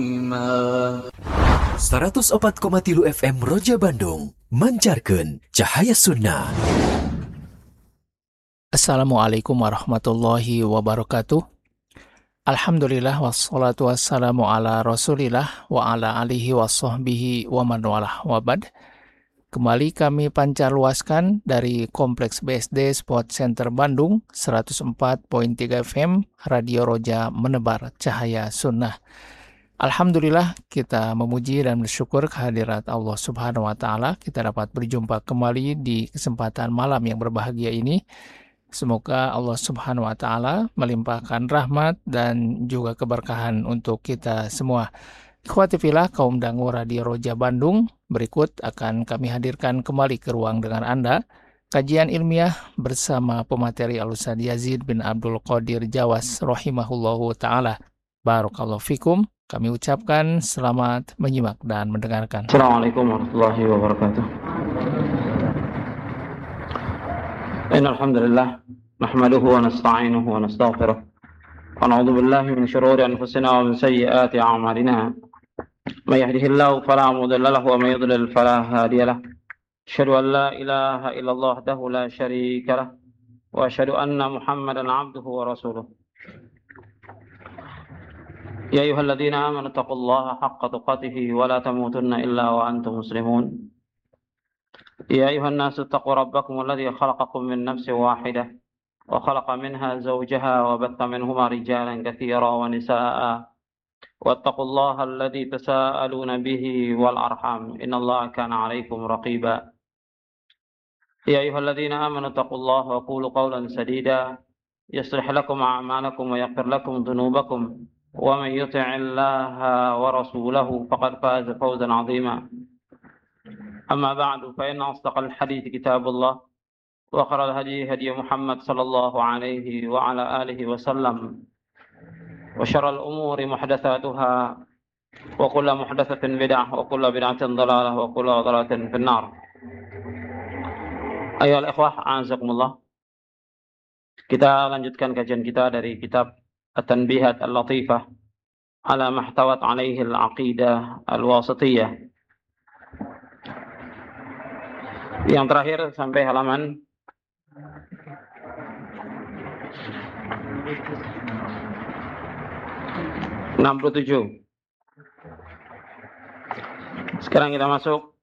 104,3 FM Roja Bandung mancarkeun cahaya sunnah. Assalamualaikum warahmatullahi wabarakatuh. Alhamdulillah wassalatu wassalamu ala rasulillah wa ala alihi wassohbihi wa man walah wabad. Kembali kami pancarluaskan dari Kompleks BSD Sport Center Bandung 104.3 FM Radio Roja menebar cahaya sunnah. Alhamdulillah kita memuji dan bersyukur kehadirat Allah Subhanahu wa Ta'ala. Kita dapat berjumpa kembali di kesempatan malam yang berbahagia ini. Semoga Allah Subhanahu wa Ta'ala melimpahkan rahmat dan juga keberkahan untuk kita semua. Ikhwati fillah kaum dangu Radio Roja Bandung, berikut akan kami hadirkan kembali ke ruang dengan Anda kajian ilmiah bersama pemateri Al-Ustaz Yazid bin Abdul Qadir Jawas rahimahullahu ta'ala. Barakallahu fikum. Kami ucapkan selamat menyimak dan mendengarkan. Assalamualaikum warahmatullahi wabarakatuh. Innal hamdalillah nahmaduhu wa nasta'inuhu wa nastaghfiruh wa na'udzu billahi min shururi anfusina wa min sayyiati a'malina. May yahdihillahu fala mudilla lahu wa may yudlil fala hadiya lahu. Asyhadu an la ilaha illallah wahdahu la syarika lahu wa asyhadu anna Muhammadan 'abduhu wa rasuluh. يا أيها الذين آمنوا اتقوا الله حق تقاته ولا تموتن إلا وأنتم مسلمون يا أيها الناس اتقوا ربكم الذي خلقكم من نفس واحدة وخلق منها زوجها وبث منهما رجالا كثيرا ونساء واتقوا الله الذي تساءلون به والأرحام إن الله كان عليكم رقيبا يا أيها الذين آمنوا اتقوا الله وقولوا قولا سديدا يصلح لكم أعمالكم ويغفر لكم ذنوبكم ومن يطع الله ورسوله فقد فاز فوزا عظيما أما بعد فإن أصدق الحديث كتاب الله وخير الهدي هدي محمد صلى الله عليه وعلى آله وسلم وشر الأمور محدثاتها وكل محدثة بدعة وكل بدعة ضلالة وكل ضلالة في النار. أيها الإخوة أعزكم الله. Kita lanjutkan kajian kita dari kitab At-Tanbihat Al-Latifah ala mahtawat alaihi al-aqidah al-wasitiyah. Yang terakhir sampai halaman 67. Sekarang kita masuk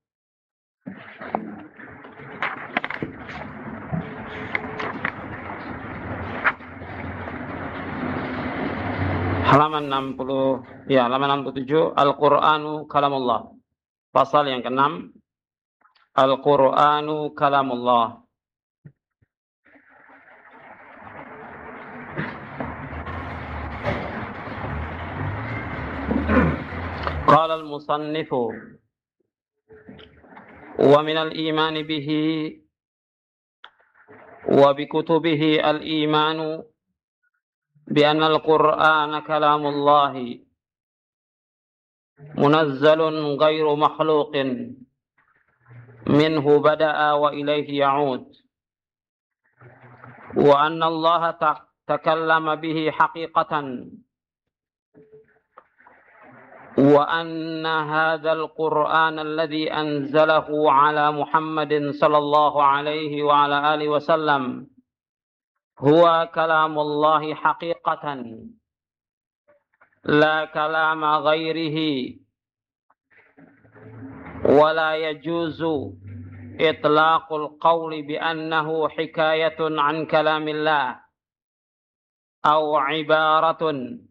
halaman 67, Al-Qur'anu kalamullah. Pasal yang ke-6, Al-Qur'anu kalamullah. Qala al-musannifu wa min al-iman bihi wa bi kutubihi al-imanu بأن القرآن كلام الله منزل غير مخلوق منه بدأ وإليه يعود وأن الله تكلم به حقيقة وأن هذا القرآن الذي أنزله على محمد صلى الله عليه وعلى آله وسلم هو كلام الله حقيقة لا كلام غيره ولا يجوز إطلاق القول بأنه حكاية عن كلام الله أو عبارة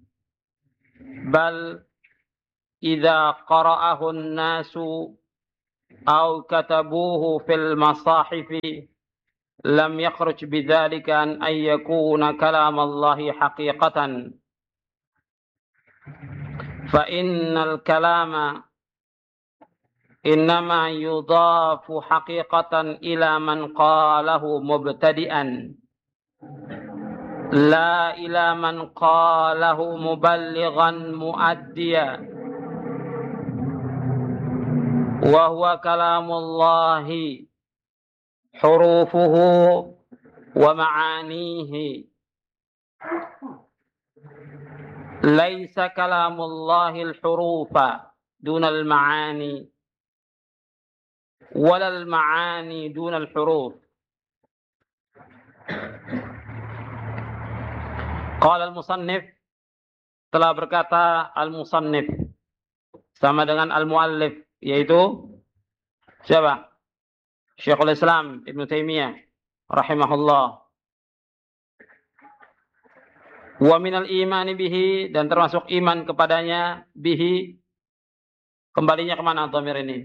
بل إذا قرأه الناس أو كتبوه في المصاحف لم يخرج بذلك أن يكون كلام الله حقيقة فإن الكلام إنما يضاف حقيقة إلى من قاله مبتدئا لا إلى من قاله مبلغا مؤديا وهو كلام الله حروفه ومعانيه laisa kalamullahil hurufa dunal ma'ani walal ma'ani dunal huruf. Qala al-musannif, telah berkata al-musannif, sama dengan al-muallif, yaitu siapa? Syekhul Islam Ibnu Taimiyah rahimahullah. Wa minal imani bihi, dan termasuk iman kepadanya, bihi, kembalinya kemana dhamir ini?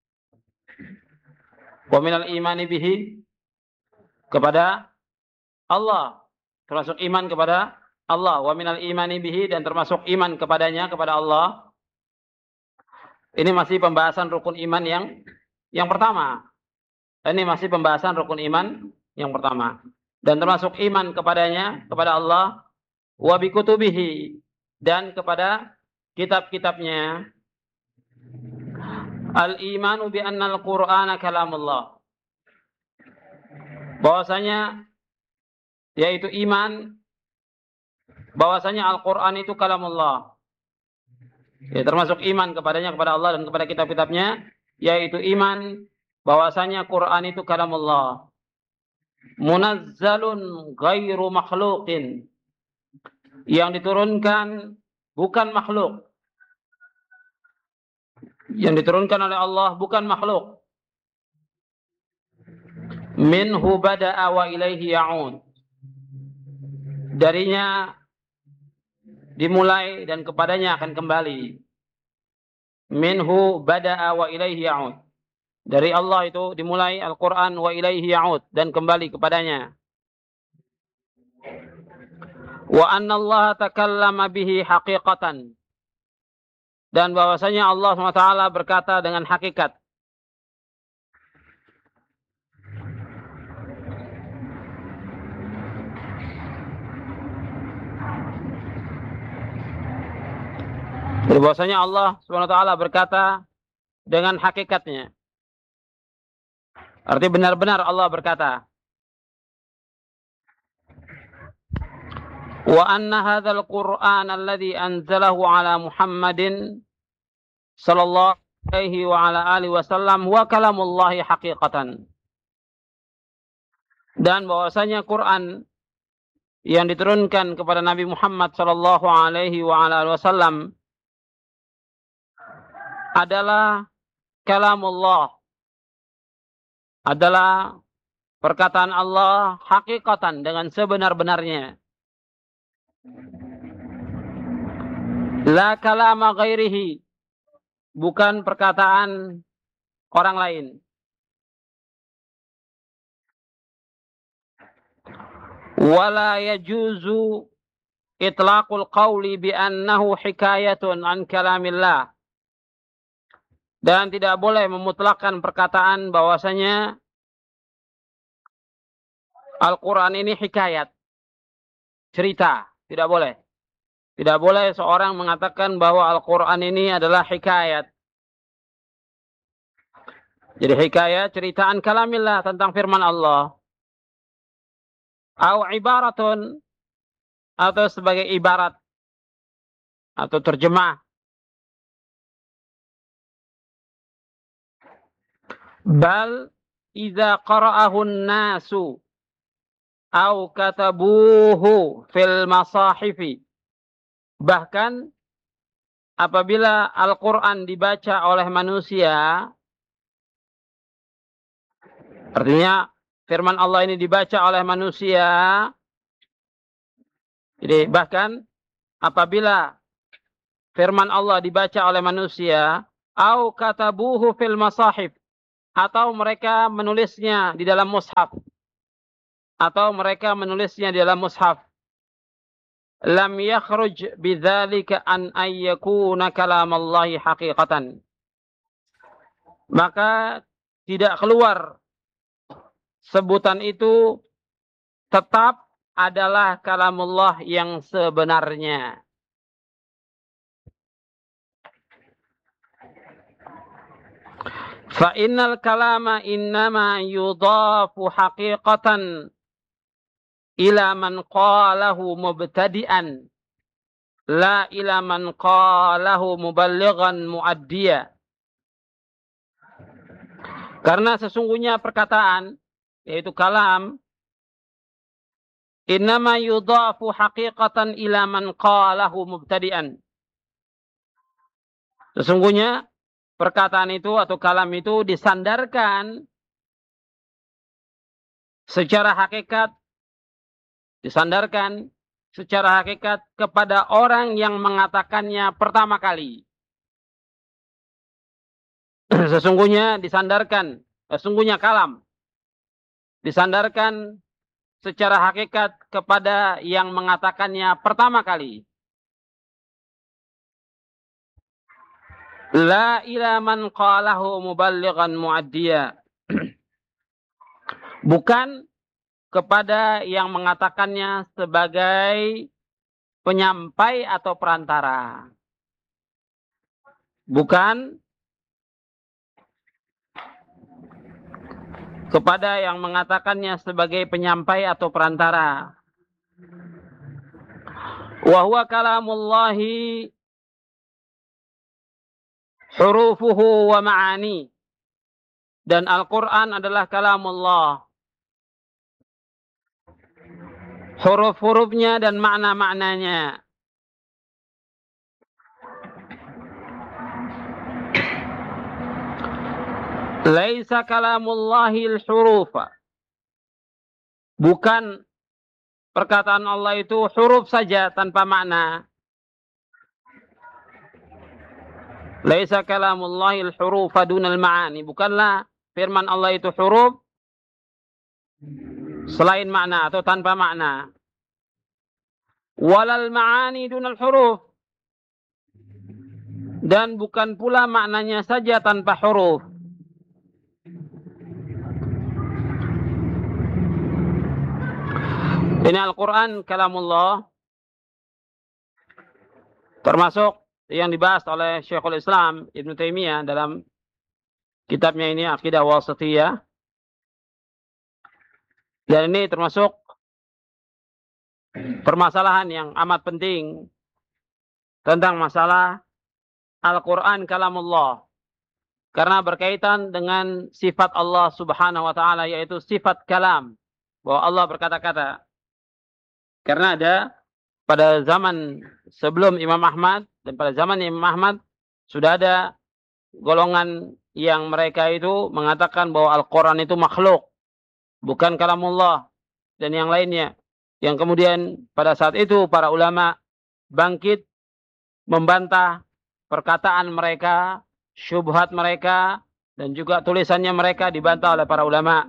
Wa minal imani bihi, kepada Allah, termasuk iman kepada Allah. Wa minal imani bihi, dan termasuk iman kepadanya, kepada Allah. Ini masih pembahasan rukun iman yang pertama. Ini masih pembahasan rukun iman yang pertama. Dan termasuk iman kepadanya, kepada Allah, wa bi kutubihi, dan kepada kitab-kitabnya. Al-imanu bi anna al-Qur'ana kalamullah. Bahwasanya, yaitu iman bahwasanya Al-Qur'an itu kalamullah. Ya, termasuk iman kepadanya, kepada Allah dan kepada kitab-kitabnya, yaitu iman bahwasanya Quran itu kalamullah. Munazzalun ghairu makhluqin, yang diturunkan bukan makhluk. Yang diturunkan oleh Allah bukan makhluk. Minhu bada'a wa ilaihi ya'ud. Darinya dimulai dan kepadanya akan kembali. Minhu bada'a wa ilaihi ya'ud. Dari Allah itu dimulai Al-Quran, wa ilaihi ya'ud, dan kembali kepadanya. Wa anna Allah takallama bihi haqiqatan, dan bahwasanya Allah SWT berkata dengan hakikat. Jadi bahwasanya Allah SWT berkata dengan hakikatnya. Artinya benar-benar Allah berkata. Wa anna hadzal Qur'an alladzi anzalahu ala Muhammadin sallallahu alaihi wa ala alihi wasallam wa kalamullahi haqiqatan. Dan bahwasanya Quran yang diturunkan kepada Nabi Muhammad sallallahu alaihi wa ala alihi wasallam adalah kalamullah, adalah perkataan Allah hakikatan, dengan sebenar-benarnya. La kalama ghairihi, bukan perkataan orang lain. Wala yajuzu itlaqul qawli bi annahu hikayatun an kalamillah, dan tidak boleh memutlakkan perkataan bahwasanya Al-Quran ini hikayat, cerita. Tidak boleh. Tidak boleh seorang mengatakan bahwa Al-Quran ini adalah hikayat. Jadi hikayat, ceritaan kalamillah, tentang firman Allah. Au ibaratun, atau sebagai ibarat, atau terjemah. Bal idza qara'ahu an-nasu au katabuhu fil masahifi, bahkan apabila Al-Quran dibaca oleh manusia, artinya firman Allah ini dibaca oleh manusia, jadi bahkan apabila firman Allah dibaca oleh manusia, au katabuhu fil masahif, atau mereka menulisnya di dalam mushaf, atau mereka menulisnya di dalam mushaf, lam yakhruj bidzalika an ayyakuna kalamallahi haqiqatan, maka tidak keluar sebutan itu tetap adalah kalamullah yang sebenarnya. Fa innal kalama innama yudafu haqiqatan ila man qalahu mubtadi'an la ila man qalahu muballighan muaddiya. Karena sesungguhnya perkataan, yaitu kalam, innama yudhafu haqiqatan ila man qalahu mubtadi'an. Sesungguhnya perkataan itu atau kalam itu disandarkan secara hakikat kepada orang yang mengatakannya pertama kali. Sesungguhnya kalam disandarkan secara hakikat kepada yang mengatakannya pertama kali. La ila man qalahu muballighan muaddiya. Bukan kepada yang mengatakannya sebagai penyampai atau perantara. Bukan kepada yang mengatakannya sebagai penyampai atau perantara. Wa huwa kalamullahi hurufuhu wa ma'ani. Dan Al-Quran adalah kalamullah. Huruf-hurufnya dan makna-maknanya. Laisa kalamullahil hurufa. Bukan perkataan Allah itu huruf saja tanpa makna. Laisa kalamullahil hurufa dunal ma'ani. Bukanlah firman Allah itu huruf selain makna atau tanpa makna. Walal ma'ani dunal huruf. Dan bukan pula maknanya saja tanpa huruf. Ini Al-Quran kalamullah. Termasuk yang dibahas oleh Syekhul Islam Ibn Taimiyah dalam kitabnya ini Aqidah Wasithiyah. Dan ini termasuk permasalahan yang amat penting tentang masalah Al-Quran kalamullah. Karena berkaitan dengan sifat Allah subhanahu wa ta'ala, yaitu sifat kalam. Bahwa Allah berkata-kata. Karena ada pada zaman sebelum Imam Ahmad dan pada zaman Imam Ahmad sudah ada golongan yang mereka itu mengatakan bahwa Al-Quran itu makhluk. Bukan kalamullah dan yang lainnya. Yang kemudian pada saat itu para ulama bangkit membantah perkataan mereka, syubhat mereka, dan juga tulisannya mereka dibantah oleh para ulama.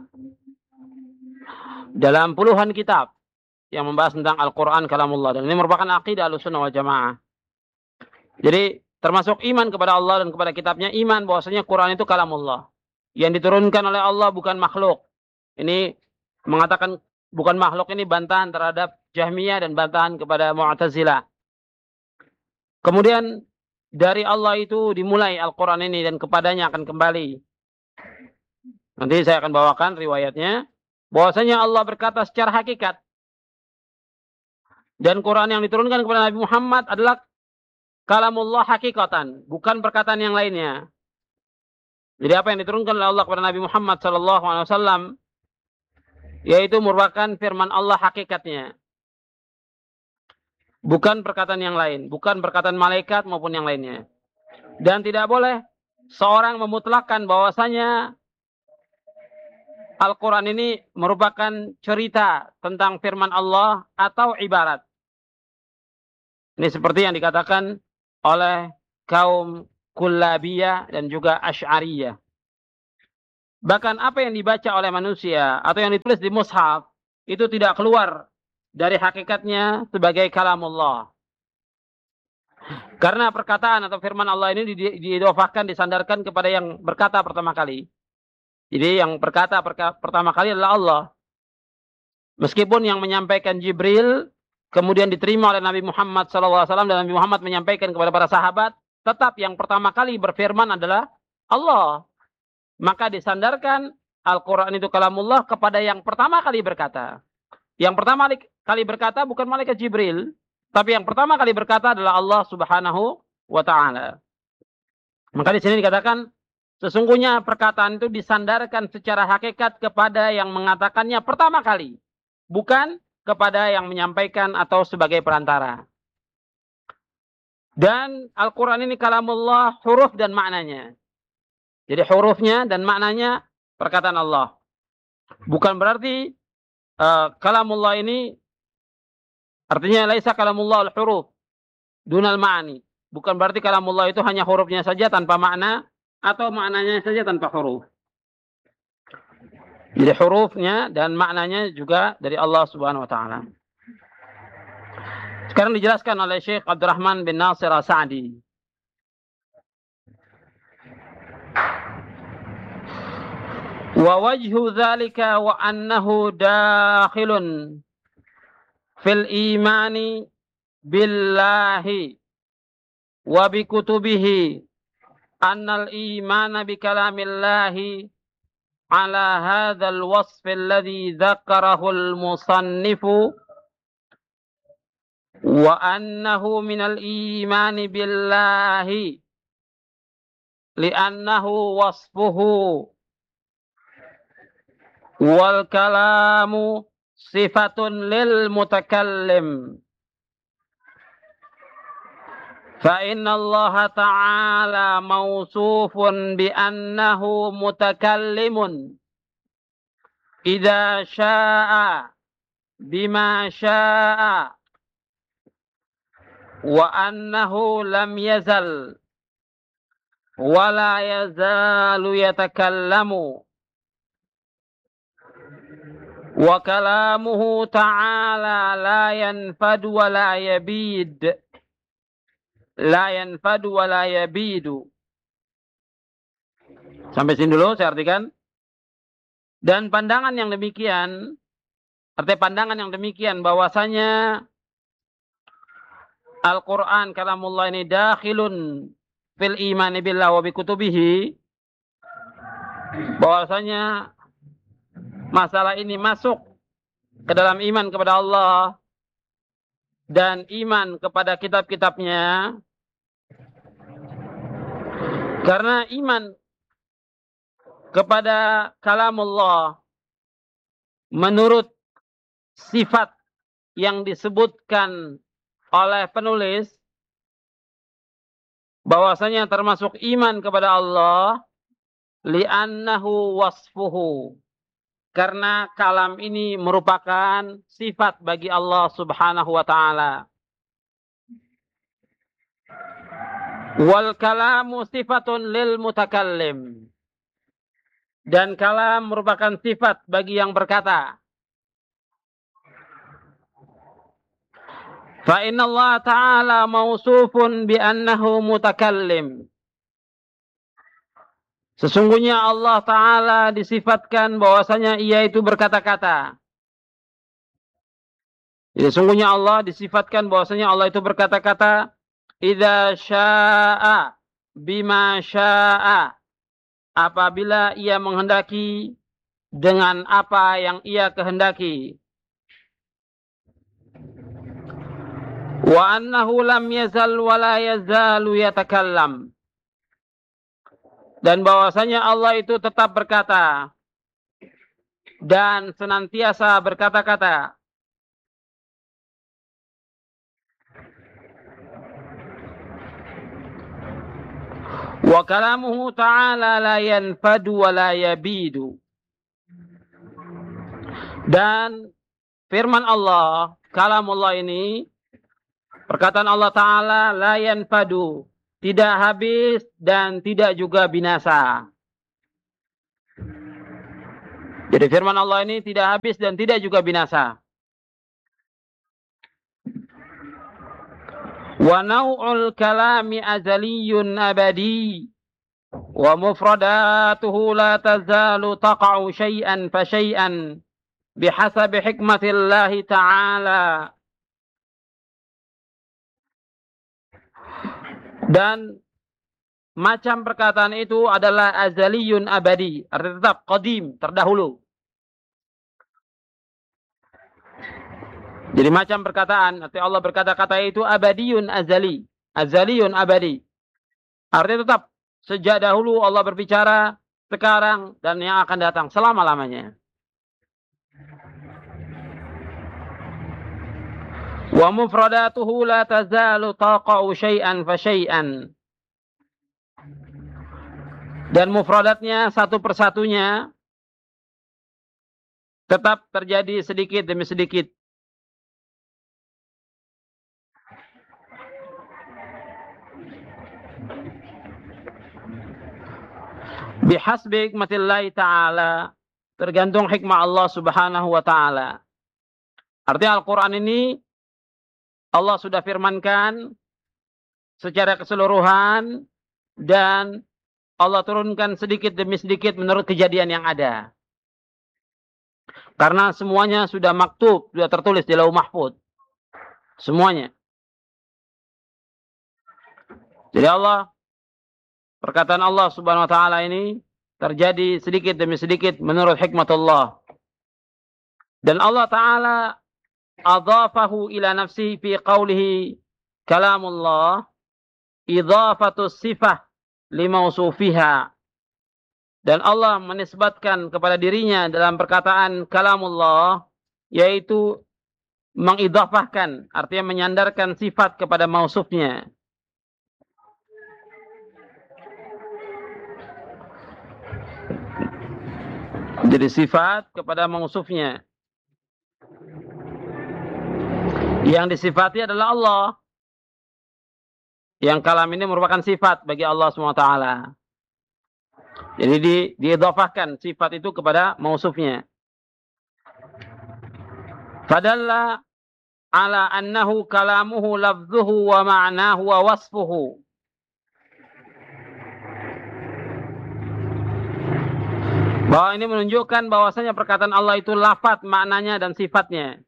Dalam puluhan kitab yang membahas tentang Al-Quran kalamullah. Dan ini merupakan aqidah Ahlussunnah wal Jamaah. Jadi termasuk iman kepada Allah dan kepada kitabnya, iman bahwasanya Quran itu kalamullah. Yang diturunkan oleh Allah bukan makhluk. Ini mengatakan bukan makhluk, ini bantahan terhadap Jahmiyah dan bantahan kepada Mu'tazilah. Kemudian dari Allah itu dimulai Al-Quran ini dan kepadanya akan kembali. Nanti saya akan bawakan riwayatnya. Bahwasanya Allah berkata secara hakikat. Dan Quran yang diturunkan kepada Nabi Muhammad adalah kalamullah hakikatan, bukan perkataan yang lainnya. Jadi apa yang diturunkan oleh Allah kepada Nabi Muhammad SAW, yaitu merupakan firman Allah hakikatnya. Bukan perkataan yang lain, bukan perkataan malaikat maupun yang lainnya. Dan tidak boleh seorang memutlakkan bahwasanya Al-Quran ini merupakan cerita tentang firman Allah atau ibarat. Ini seperti yang dikatakan oleh kaum Kullabiyah dan juga Asy'ariyah. Bahkan apa yang dibaca oleh manusia atau yang ditulis di mushaf itu tidak keluar dari hakikatnya sebagai kalamullah. Karena perkataan atau firman Allah ini diidhofahkan, disandarkan kepada yang berkata pertama kali. Jadi yang berkata pertama kali adalah Allah. Meskipun yang menyampaikan Jibril kemudian diterima oleh Nabi Muhammad SAW dan Nabi Muhammad menyampaikan kepada para sahabat, tetap yang pertama kali berfirman adalah Allah. Maka disandarkan Al-Quran itu kalamullah kepada yang pertama kali berkata. Yang pertama kali berkata bukan malaikat Jibril, Tapi yang pertama kali berkata adalah Allah Subhanahu wa taala. Maka di sini dikatakan sesungguhnya perkataan itu disandarkan secara hakikat kepada yang mengatakannya pertama kali, bukan kepada yang menyampaikan atau sebagai perantara. Dan Al-Quran ini kalamullah, huruf dan maknanya. Jadi hurufnya dan maknanya perkataan Allah. Bukan berarti kalamullah ini artinya laisa kalamullah al-huruf dunal ma'ani. Bukan berarti kalamullah itu hanya hurufnya saja tanpa makna atau maknanya saja tanpa huruf. Jadi hurufnya dan maknanya juga dari Allah Subhanahu wa taala. Sekarang dijelaskan oleh Syekh Abdurrahman bin Nasir As-Sa'di. Wa wajhu dzalika wa annahu dakhilun fil imani billahi wa bi kutubihi annal imana bi kalamillahi ala hadzal wasf alladhi dzakarahu al-musannifu wa annahu minal imani billahi li'annahu wasfuhu wal kalamu sifatun lil mutakallim fa inna Allah ta'ala mawsufun bi annahu mutakallimun idza syaa bima syaa wa annahu lam yazal wa la yazalu yatakallamu wa kalamuhu ta'ala la yanfadu wa la yabid la yanfadu wa la yabidu. Sampai sini dulu saya artikan. Dan pandangan yang demikian, artinya pandangan yang demikian bahwasanya Al-Quran kalamullah ini dakhilun fil imani billah wa bi kutubihi, bahwasanya masalah ini masuk ke dalam iman kepada Allah dan iman kepada kitab-kitabnya. Karena iman kepada kalamullah menurut sifat yang disebutkan oleh penulis, bahwasanya termasuk iman kepada Allah li'annahu wasfuhu, karena kalam ini merupakan sifat bagi Allah Subhanahu wa taala. Wal kalamu sifatun lil mutakallim, dan kalam merupakan sifat bagi yang berkata. Fa inna Allah ta'ala mausufun bi annahu mutakallim. Sesungguhnya Allah Ta'ala disifatkan bahwasanya ia itu berkata-kata. Sesungguhnya Allah disifatkan bahwasanya Allah itu berkata-kata. Idza syaa bima syaa. Apabila ia menghendaki dengan apa yang ia kehendaki. Wa annahu lam yazal wa la yazalu yatakallam. Dan bahwasanya Allah itu tetap berkata dan senantiasa berkata-kata. Wa kalamuhu ta'ala la yanfadu wa la yabidu. Dan firman Allah, kalamullah ini, perkataan Allah Ta'ala la yanfadu, tidak habis dan tidak juga binasa. Jadi firman Allah ini tidak habis dan tidak juga binasa. Wa naw'ul kalami azaliyun abadi wa mufradatuhu la tazalu taqa'u syai'an fa syai'an bihasabi hikmatillahi ta'ala. Dan macam perkataan itu adalah azaliyun abadi, artinya tetap qadim, terdahulu. Jadi macam perkataan, arti Allah berkata-kata itu abadiyun azali. Azaliyun abadi. Artinya tetap, sejak dahulu Allah berbicara, sekarang, dan yang akan datang, selama-lamanya. Wa mufradatuhu la tazalu taqa'u syai'an fa syai'an. Dan mufradatnya satu persatunya tetap terjadi sedikit demi sedikit. Bihasbi hikmatillahi ta'ala. Tergantung hikmah Allah subhanahu wa ta'ala. Artinya Al-Quran ini Allah sudah firmankan secara keseluruhan dan Allah turunkan sedikit demi sedikit menurut kejadian yang ada. Karena semuanya sudah maktub, sudah tertulis di Lauh Mahfuz. Semuanya. Jadi perkataan Allah subhanahu wa ta'ala ini terjadi sedikit demi sedikit menurut hikmatullah. Dan Allah ta'ala adhafahu ila nafsihi fi qawlihi kalamullah idhafatus sifah limausufiha. Dan Allah menisbatkan kepada dirinya dalam perkataan kalamullah, yaitu mengidhafahkan, artinya menyandarkan sifat kepada mausufnya. Jadi sifat kepada mausufnya. Yang disifati adalah Allah. Yang kalam ini merupakan sifat bagi Allah SWT. Jadi diidhafahkan sifat itu kepada mausufnya. Fadalla ala annahu kalamuhu lafzuhu wa ma'nahu wa wasfuhu. Bahwa ini menunjukkan bahwasanya perkataan Allah itu lafaz, maknanya dan sifatnya.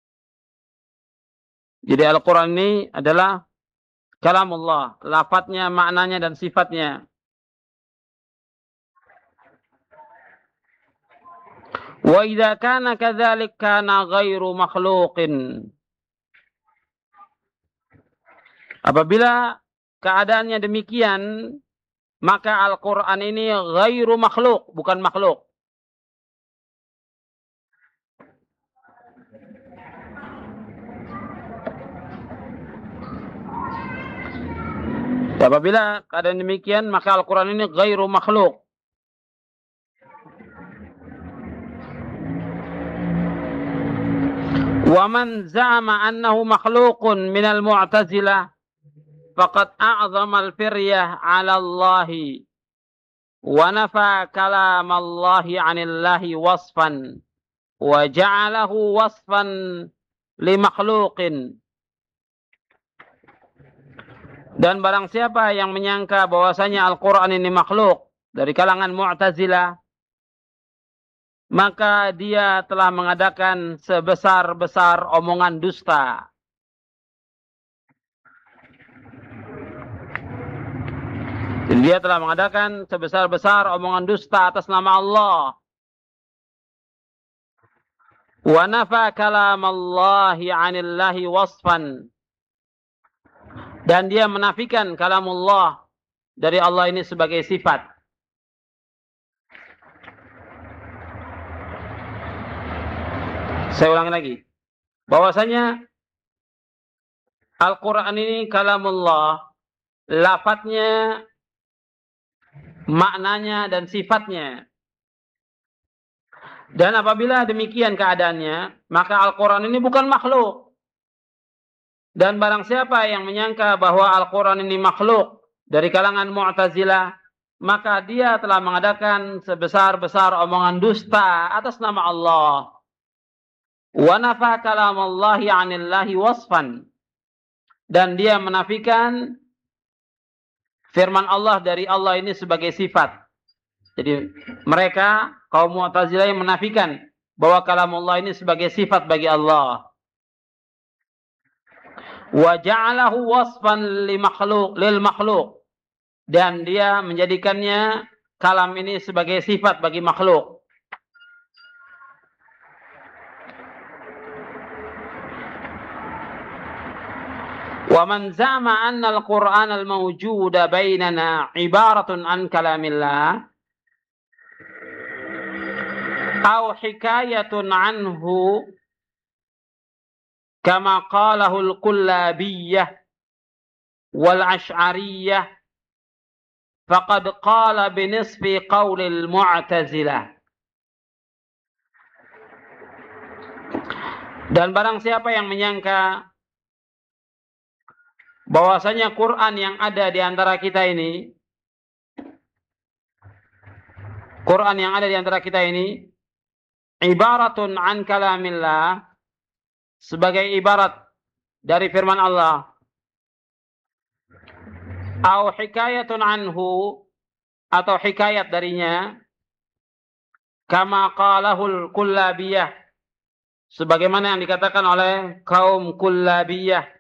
Jadi Al-Quran ini adalah kalamullah, lafadznya, maknanya dan sifatnya. Wa idza kana kadzalik kana ghairu makhluqin. Apabila keadaannya demikian, maka Al-Quran ini ghairu makhluk, bukan makhluk. Apabila keadaan demikian, maka Al-Quran ini ghairu makhluk. Wa man za'ama annahu makhluqun minal mu'tazilah faqad a'zama al-firyah 'ala Allah wa nafa kalam Allah 'anillahi wasfan wa ja'alahu wasfan li makhluqin. Dan barang siapa yang menyangka bahwasanya Al-Quran ini makhluk dari kalangan Mu'tazilah, maka dia telah mengadakan sebesar-besar omongan dusta. Jadi dia telah mengadakan sebesar-besar omongan dusta atas nama Allah. Wa nafa kalamallahi 'anillahi wasfan. Dan dia menafikan kalamullah dari Allah ini sebagai sifat. Saya ulangi lagi. Bahwasanya Al-Quran ini kalamullah, lafadznya, maknanya dan sifatnya. Dan apabila demikian keadaannya, maka Al-Quran ini bukan makhluk. Dan barang siapa yang menyangka bahwa Al-Quran ini makhluk dari kalangan Mu'tazilah, maka dia telah mengadakan sebesar-besar omongan dusta atas nama Allah. Wa nafa kalamallahi 'anillahi wasfan. Dan dia menafikan firman Allah dari Allah ini sebagai sifat. Jadi mereka, kaum Mu'tazilah, yang menafikan bahwa kalamullah ini sebagai sifat bagi Allah. Wa ja'alahu wasfan lil makhluk. Dan dia menjadikannya kalam ini sebagai sifat bagi makhluk. ومن زعم أن القرآن الموجود بيننا عبارة عن كلام الله أو حكاية عنه كما قاله الكلابية والأشعرية فقد قال بنصف قول المعتزلة. Dan barang siapa yang menyangka bahwasanya Quran yang ada di antara kita ini, ibaratun an kalamillah, sebagai ibarat dari firman Allah, au hikayatun anhu, atau hikayat darinya, kama qalahul kullabiyah, sebagaimana yang dikatakan oleh kaum kullabiyah.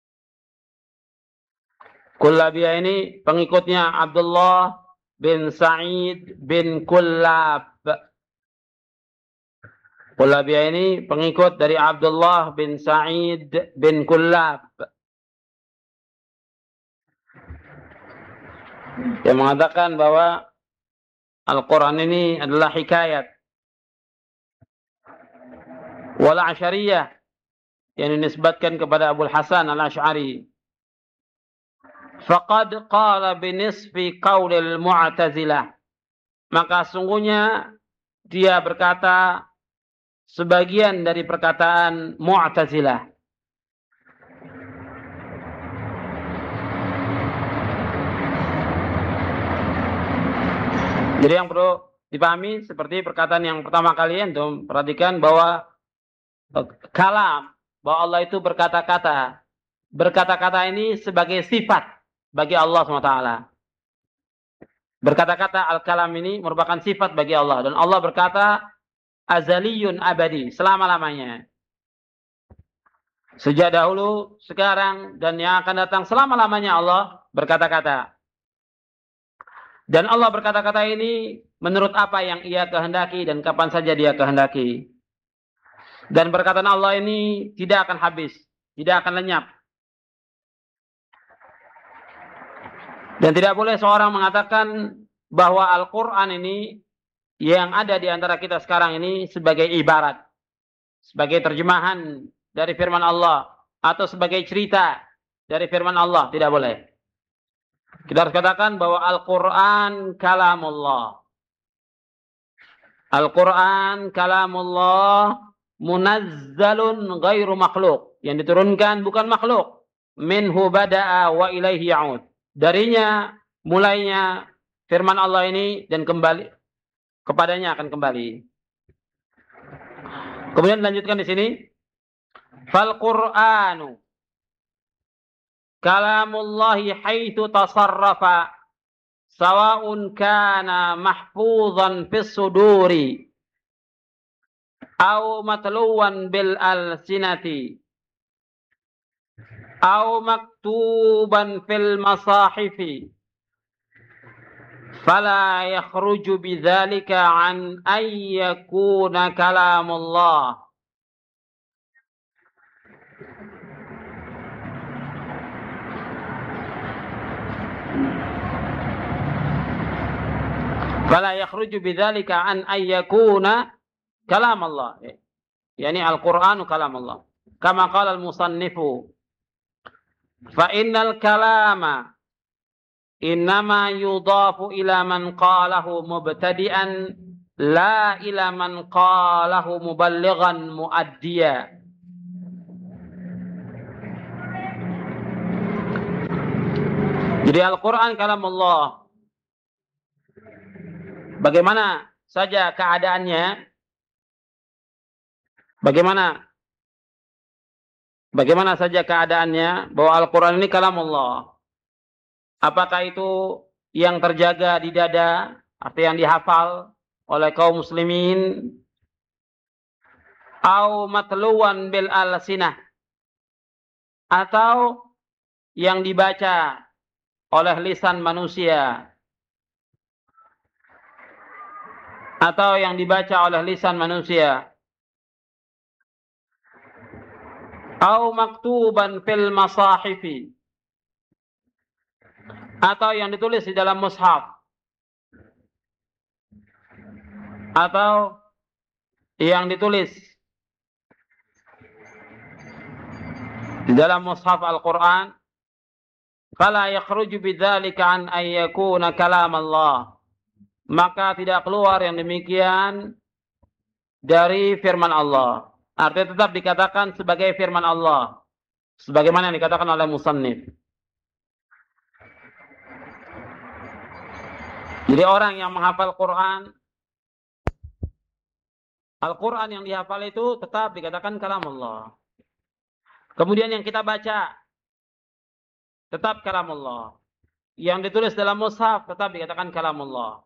Kullabiyah ini pengikutnya Abdullah bin Sa'id bin Kullab. Kullabiyah ini pengikut dari Abdullah bin Sa'id bin Kullab, yang mengatakan bahwa Al-Quran ini adalah hikayat. Wal Asy'ariyah, yang dinisbatkan kepada Abu Hasan Al-Asy'ari, faqad qala binisfi qaulil Mu'tazilah, maka sungguhnya dia berkata sebagian dari perkataan Mu'tazilah. Jadi yang perlu dipahami seperti perkataan yang pertama kali antum perhatikan bahwa kalam, bahwa Allah itu berkata-kata. Berkata-kata ini sebagai sifat bagi Allah SWT. Berkata-kata al-kalam ini merupakan sifat bagi Allah. Dan Allah berkata azaliyun abadi, selama-lamanya. Sejak dahulu, sekarang, dan yang akan datang selama-lamanya Allah berkata-kata. Dan Allah berkata-kata ini menurut apa yang ia kehendaki dan kapan saja dia kehendaki. Dan perkataan Allah ini tidak akan habis, tidak akan lenyap. Dan tidak boleh seorang mengatakan bahwa Al-Quran ini yang ada di antara kita sekarang ini sebagai ibarat, sebagai terjemahan dari firman Allah, atau sebagai cerita dari firman Allah. Tidak boleh. Kita harus katakan bahwa Al-Quran kalamullah. Al-Quran kalamullah munazzalun ghairu makhluk, yang diturunkan bukan makhluk. Minhu bada'a wa ilaihi ya'ud, darinya mulainya firman Allah ini dan kembali kepadanya akan kembali. Kemudian lanjutkan di sini, fal Qur'anu kalamullahi haitsu tasarrafa sawa'un kana mahfuzan fis suduri aw matluwan bil alsinati aw maktuban fil masahifi fala yakhruju bidzalika an ay yakuna kalamullah. Fala yakhruju bidzalika an ay yakuna kalam Allah, yani Al-Qur'anu kalam Allah. Kama qala al-musannifu, fa innal kalama innama yudafu ila man qalahu mubtadi'an la ila man qalahu muballighan muaddiya. Jadi Al-Qur'an kalam Allah. Bagaimana saja keadaannya? Bagaimana saja keadaannya bahwa Al-Quran ini kalamullah. Apakah itu yang terjaga di dada, arti yang dihafal oleh kaum muslimin, au matluwan bil alsinah, atau yang dibaca oleh lisan manusia, atau yang dibaca oleh lisan manusia, au maktuban fil masahifi, atau yang ditulis di dalam mushaf, atau yang ditulis di dalam mushaf Al-Quran, fala yakhruju bidzalika an ayyakuna kalam Allah, maka tidak keluar yang demikian dari firman Allah. Artinya tetap dikatakan sebagai firman Allah, sebagaimana yang dikatakan oleh musannif. Jadi orang yang menghafal Quran, Al-Quran yang dihafal itu tetap dikatakan kalam Allah. Kemudian yang kita baca tetap kalam Allah. Yang ditulis dalam mushaf tetap dikatakan kalam Allah.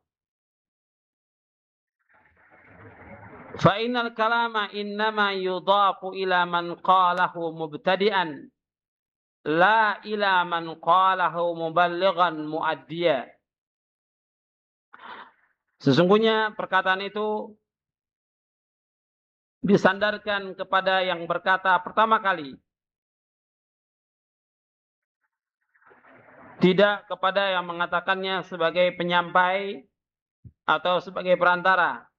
Fa innal kalama innama yudhafu ila man qalahu mubtadi'an la ila man qalahu muballighan muaddiya. Sesungguhnya perkataan itu disandarkan kepada yang berkata pertama kali, tidak kepada yang mengatakannya sebagai penyampai atau sebagai perantara.